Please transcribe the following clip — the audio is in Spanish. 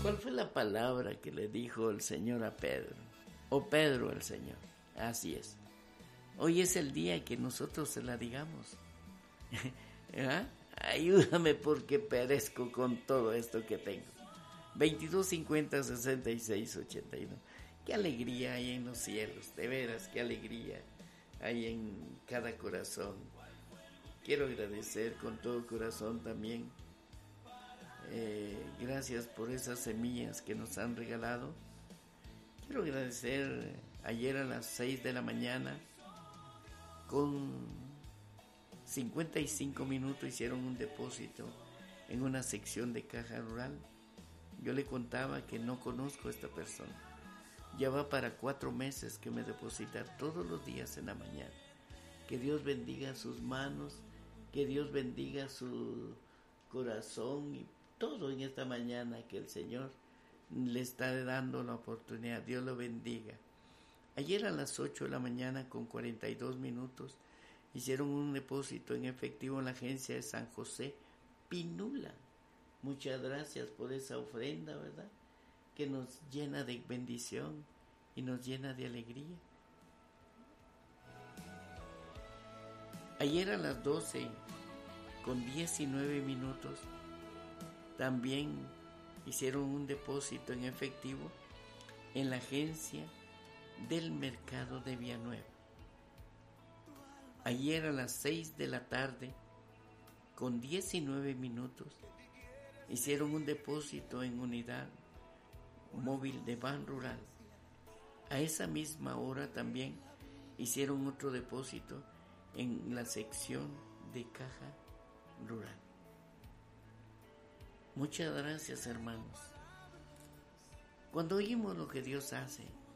¿Cuál fue la palabra que le dijo el Señor a Pedro? O Pedro al Señor. Así es. Hoy es el día que nosotros se la digamos. ¿Ah? Ayúdame porque perezco con todo esto que tengo. 22 50 66 81. Qué alegría hay en los cielos, de veras, qué alegría hay en cada corazón. Quiero agradecer con todo corazón también. Gracias por esas semillas que nos han regalado. Quiero agradecer ayer a las 6 de la mañana, con 55 minutos hicieron un depósito en una sección de Caja Rural. Yo le contaba que no conozco a esta persona. Ya va para 4 meses que me deposita todos los días en la mañana. Que Dios bendiga sus manos, que Dios bendiga su corazón y todo en esta mañana que el Señor le está dando la oportunidad. Dios lo bendiga. Ayer a las 8 de la mañana con 42 minutos hicieron un depósito en efectivo en la agencia de San José Pinula. Muchas gracias por esa ofrenda, ¿verdad? Que nos llena de bendición y nos llena de alegría. Ayer a las 12 con 19 minutos también hicieron un depósito en efectivo en la agencia del mercado de Villanueva. Ayer a las 6 de la tarde con 19 minutos hicieron un depósito en unidad móvil de Ban Rural. A esa misma hora también hicieron otro depósito en la sección de Caja Rural. Muchas gracias, hermanos. Cuando oímos lo que Dios hace,